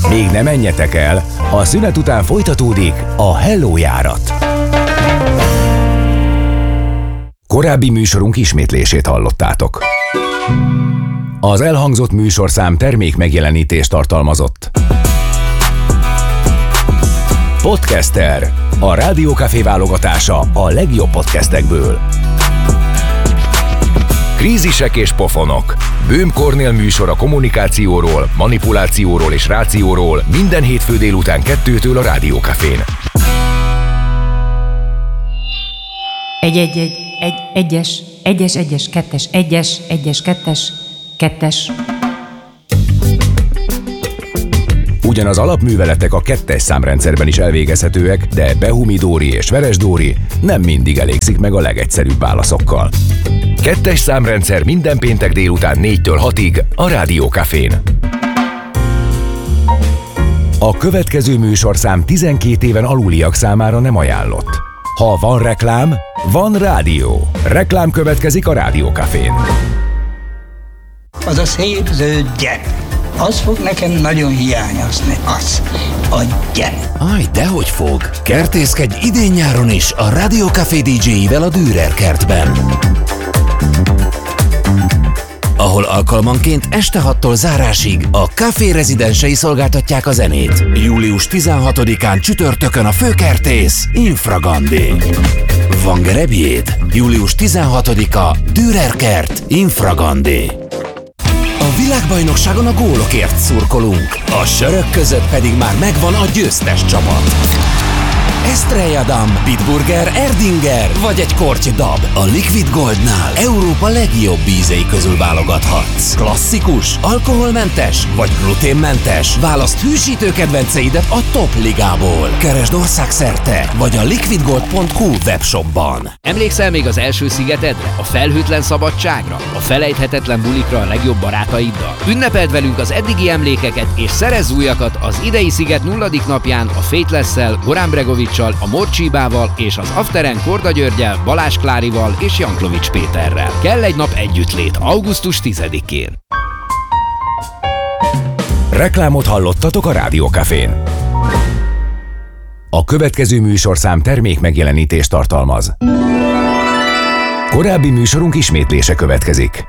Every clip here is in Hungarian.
Még ne menjetek el, a szünet után folytatódik a Hello járat. Korábbi műsorunk ismétlését hallottátok. Az elhangzott műsorszám termék megjelenítést tartalmazott. Podcaster, a Rádió Café válogatása a legjobb podcastekből. Krízisek és pofonok. Böhm Kornél műsor a kommunikációról, manipulációról és rációról minden hétfő délután 2-től a Rádió Cafén. Egyes, kettes. Ugyanaz alapműveletek a 2-es számrendszerben is elvégezhetőek, de Behumi Dóri és Veres Dóri nem mindig elégszik meg a legegyszerűbb válaszokkal. 2-es számrendszer minden péntek délután 4-től 6-ig a Rádió Cafén. A következő műsorszám 12 éven aluliak számára nem ajánlott. Ha van reklám, van rádió. Reklám következik a Rádió Cafén. Az a szép zöld gyep. Az fog nekem nagyon hiányozni. Az. A gyep. Aj, dehogy fog. Kertészkedj idén-nyáron is a Rádió Café DJ-ivel a Dürer kertben, ahol alkalmanként este 6-tól zárásig a Café rezidensei szolgáltatják a zenét. Július 16-án csütörtökön a főkertész Infragandi. Van gerebjéd? Július 16-a Dürer kert Infragandi. A világbajnokságon a gólokért szurkolunk, a sörök között pedig már megvan a győztes csapat. Estrella Damm, Bitburger, Erdinger vagy egy korty dab. A Liquid Goldnál Európa legjobb ízei közül válogathatsz. Klasszikus, alkoholmentes vagy gluténmentes? Válaszd hűsítő kedvenceidet a top ligából. Keresd országszerte vagy a liquidgold.hu webshopban. Emlékszel még az első szigetedre, a felhőtlen szabadságra, a felejthetetlen bulikra a legjobb barátaiddal? Ünnepeld velünk az eddigi emlékeket és szerezz újakat az idei sziget 0. napján a Faithless-szel, Goran Bregovic, a Morcsibával és az Afteren Korda Györgyel, Balázs Klárival és Janklovics Péterrel. Kell egy nap együttlét augusztus 10-én. Reklámot hallottatok a Rádió Cafén. A következő műsorszám termék megjelenítést tartalmaz. Korábbi műsorunk ismétlése következik.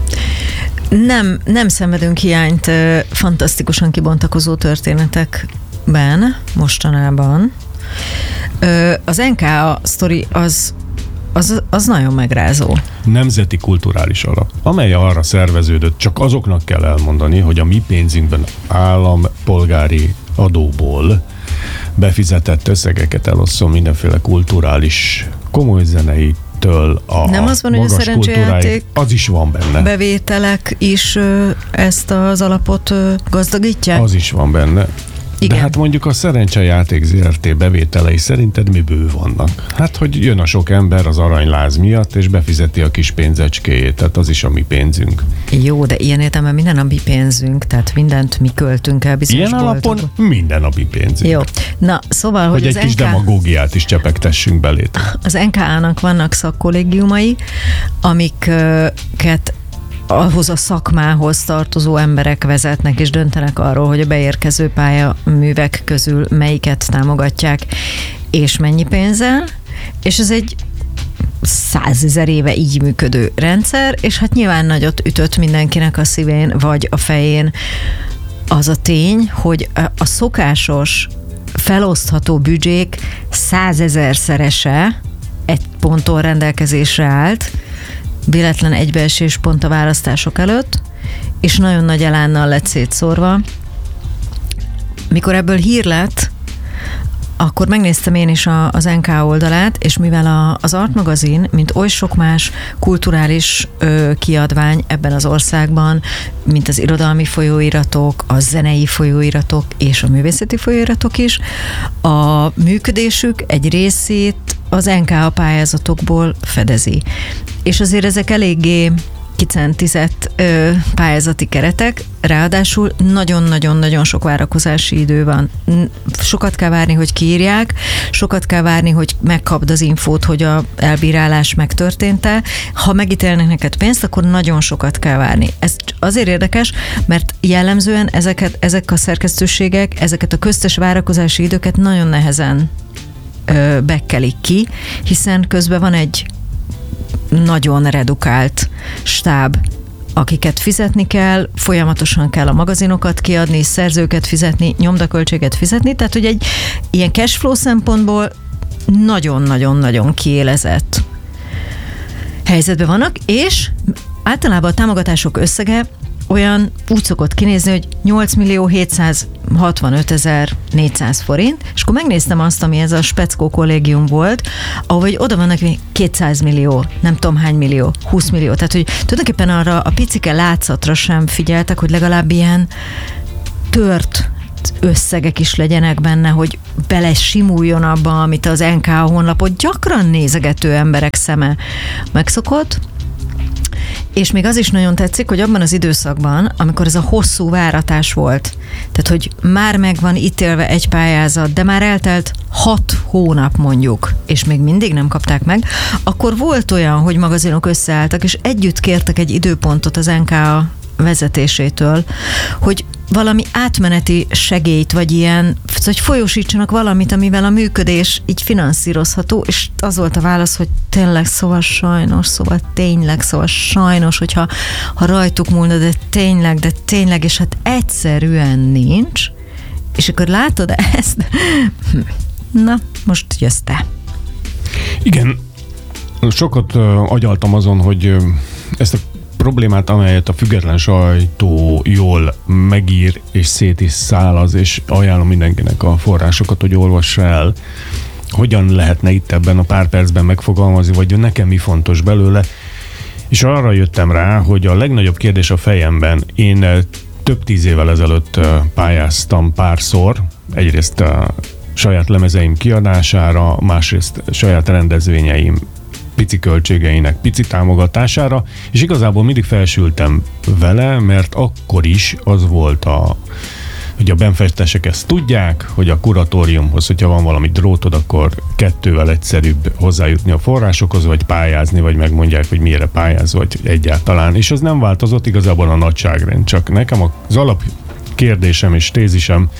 Nem szenvedünk hiányt fantasztikusan kibontakozó történetekben mostanában. Az NKA sztori az nagyon megrázó. Nemzeti kulturális alap, amely arra szerveződött, csak azoknak kell elmondani, hogy a mi pénzünkben állampolgári adóból befizetett összegeket elosszon mindenféle kulturális, komoly zenei, a nem az van, hogy a szerencsejáték az is van benne. Bevételek is ezt az alapot gazdagítják? Az is van benne. Igen. De hát mondjuk a Szerencsejáték ZRT bevételei szerinted miből vannak? Hát, hogy jön a sok ember az aranyláz miatt, és befizeti a kis pénzecskéjét, tehát az is a mi pénzünk. Jó, de ilyen értelemben minden a mi pénzünk, tehát mindent mi költünk el bizonyos ilyen alapon minden a mi pénzünk. Jó, na szóval, hogy egy kis demagógiát is csepegtessünk belét. Az NKA-nak vannak szakkollégiumai, amiket ahhoz a szakmához tartozó emberek vezetnek és döntenek arról, hogy a beérkező pályaművek közül melyiket támogatják, és mennyi pénzzel, és ez egy 100 000 éve így működő rendszer, és hát nyilván nagyot ütött mindenkinek a szívén vagy a fején az a tény, hogy a szokásos felosztható büdzsék 100 000-szerese egy ponton rendelkezésre állt, véletlen egybeesés pont a választások előtt, és nagyon nagy elánnal lett szétszórva. Mikor ebből hír lett, akkor megnéztem én is az NK oldalát, és mivel az Art magazin, mint oly sok más kulturális kiadvány ebben az országban, mint az irodalmi folyóiratok, a zenei folyóiratok és a művészeti folyóiratok is, a működésük egy részét az NK pályázatokból fedezi. És azért ezek eléggé kicentizett pályázati keretek, ráadásul nagyon-nagyon-nagyon sok várakozási idő van. Sokat kell várni, hogy kiírják, sokat kell várni, hogy megkapd az infót, hogy a elbírálás megtörtént-e. Ha megítélnek neked pénzt, akkor nagyon sokat kell várni. Ez azért érdekes, mert jellemzően ezek a szerkesztőségek, ezeket a köztes várakozási időket nagyon nehezen bekkelik ki, hiszen közben van egy nagyon redukált stáb, akiket fizetni kell, folyamatosan kell a magazinokat kiadni, szerzőket fizetni, nyomdaköltséget fizetni, tehát hogy egy ilyen cashflow szempontból nagyon-nagyon-nagyon kiélezett helyzetben vannak, és általában a támogatások összege olyan úgy szokott kinézni, hogy 8.765.400 forint, és akkor megnéztem azt, ami ez a Speckó kollégium volt, ahogy oda vannak 200 millió, nem tudom hány millió, 20 millió, tehát hogy tulajdonképpen arra a picike látszatra sem figyeltek, hogy legalább ilyen tört összegek is legyenek benne, hogy bele simuljon abba, amit az NK honlapot gyakran nézegető emberek szeme megszokott. És még az is nagyon tetszik, hogy abban az időszakban, amikor ez a hosszú váratás volt, tehát hogy már meg van ítélve egy pályázat, de már eltelt 6 hónap mondjuk, és még mindig nem kapták meg, akkor volt olyan, hogy magazinok összeálltak, és együtt kértek egy időpontot az NKA vezetésétől, hogy valami átmeneti segélyt, vagy ilyen, hogy folyósítsanak valamit, amivel a működés így finanszírozható, és az volt a válasz, hogy tényleg, szóval sajnos, hogyha rajtuk múlna, de tényleg, és hát egyszerűen nincs, és akkor látod ezt? Na, most jössz te. Igen, sokat agyaltam azon, hogy ezt a problémát, amelyet a független sajtó jól megír és szét is szálaz, és ajánlom mindenkinek a forrásokat, hogy olvassa el, hogyan lehetne itt ebben a pár percben megfogalmazni, vagy nekem mi fontos belőle. És arra jöttem rá, hogy a legnagyobb kérdés a fejemben, én több 10 évvel ezelőtt pályáztam párszor, egyrészt a saját lemezeim kiadására, másrészt saját rendezvényeim pici költségeinek pici támogatására, és igazából mindig felsültem vele, mert akkor is az volt hogy a benfestesek ezt tudják, hogy a kuratóriumhoz, hogyha van valami drótod, akkor 2-vel egyszerűbb hozzájutni a forrásokhoz, vagy pályázni, vagy megmondják, hogy mire pályáz, vagy egyáltalán. És az nem változott igazából a nagyságrend, csak nekem az alapkérdésem és tézisem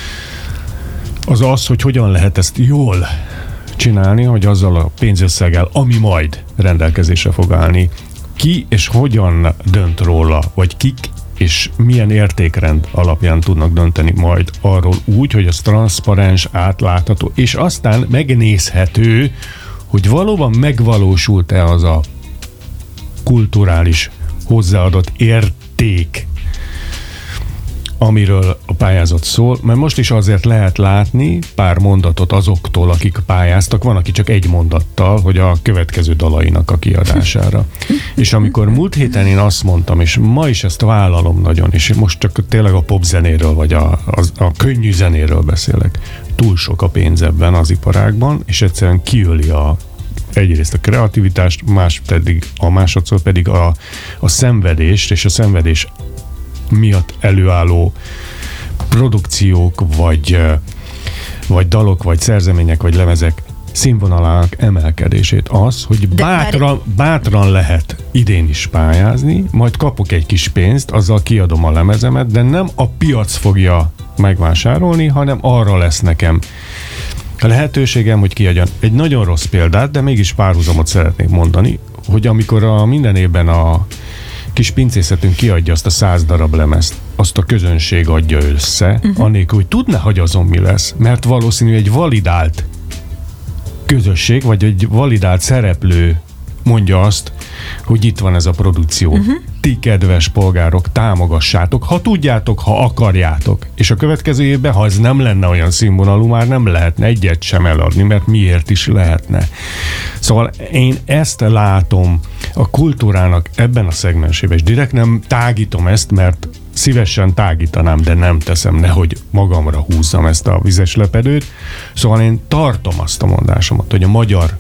az, hogy hogyan lehet ezt jól csinálni, hogy azzal a pénzösszeggel, ami majd rendelkezésre fog állni, ki és hogyan dönt róla, vagy kik és milyen értékrend alapján tudnak dönteni majd arról úgy, hogy az transzparens, átlátható, és aztán megnézhető, hogy valóban megvalósult-e az a kulturális hozzáadott érték, amiről a pályázat szól, mert most is azért lehet látni pár mondatot azoktól, akik pályáztak, van, aki csak egy mondattal, hogy a következő dalainak a kiadására. És amikor múlt héten én azt mondtam, és ma is ezt vállalom nagyon, és most csak tényleg a popzenéről, vagy a könnyű zenéről beszélek, túl sok a pénz ebben az iparágban, és egyszerűen kiöli egyrészt a kreativitást, másodszor pedig a szenvedést, és a szenvedés miatt előálló produkciók, vagy dalok, vagy szerzemények, vagy lemezek színvonalának emelkedését. Az, hogy bátran lehet idén is pályázni, majd kapok egy kis pénzt, azzal kiadom a lemezemet, de nem a piac fogja megvásárolni, hanem arra lesz nekem a lehetőségem, hogy kiadjam. Egy nagyon rossz példát, de mégis párhuzamot szeretnék mondani, hogy amikor minden évben a kis pincészetünk kiadja azt a 100 darab lemezt, azt a közönség adja össze, anélkül, hogy tudná, hogy azon mi lesz, mert valószínű egy validált közösség, vagy egy validált szereplő mondja azt, hogy itt van ez a produkció. Ti, kedves polgárok, támogassátok, ha tudjátok, ha akarjátok. És a következő évben, ha ez nem lenne olyan színvonalú, már nem lehetne egyet sem eladni, mert miért is lehetne. Szóval én ezt látom a kultúrának ebben a szegmensében, és direkt nem tágítom ezt, mert szívesen tágítanám, de nem teszem, nehogy magamra húzzam ezt a vizes lepedőt. Szóval én tartom azt a mondásomat, hogy a magyar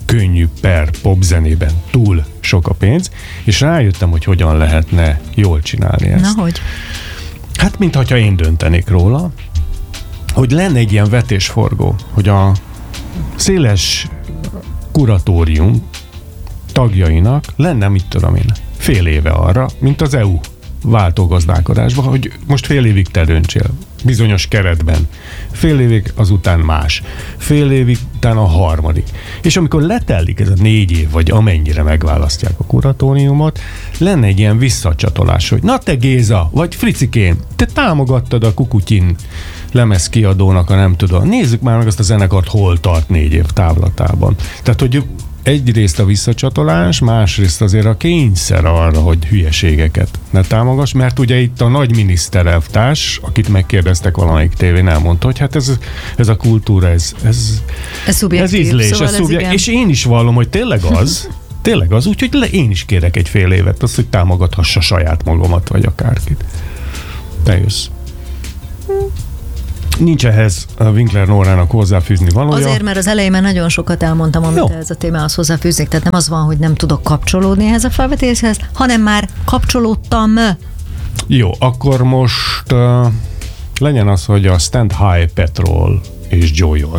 könnyű per popzenében túl sok a pénz, és rájöttem, hogy hogyan lehetne jól csinálni ezt. Na, hogy? Hát, mintha én döntenék róla, hogy lenne egy ilyen vetésforgó, hogy a széles kuratórium tagjainak lenne, mit tudom én, fél éve arra, mint az EU váltógazdálkodásban, hogy most fél évig te döntsél bizonyos keretben. Fél évig azután más. Fél évig utána a harmadik. És amikor letelik ez a 4 év, vagy amennyire megválasztják a kuratóriumot, lenne egy ilyen visszacsatolás, hogy na te Géza, vagy Fricikén, te támogattad a Kukutyin lemezkiadónak a nem tudom. Nézzük már meg azt a zenekart, hol tart 4 év távlatában. Tehát, hogy egyrészt a visszacsatolás, másrészt azért a kényszer arra, hogy hülyeségeket ne támogass, mert ugye itt a nagy miniszterelvtárs, akit megkérdeztek valamelyik tévén, elmondta, hogy hát ez a kultúra, ez ízlés, szóval ez szubjektív. És én is vallom, hogy tényleg az, úgyhogy én is kérek egy fél évet, azt, hogy támogathassa saját magamat, vagy akárkit. Te jössz. Nincs ehhez a Winkler Nórának hozzáfűzni valója. Azért, mert az elején már nagyon sokat elmondtam, amit ez a témához hozzáfűzik. Tehát nem az van, hogy nem tudok kapcsolódni ehhez a felvetéshez, hanem már kapcsolódtam. Jó, akkor most legyen az, hogy a Stand High Patrol és Joy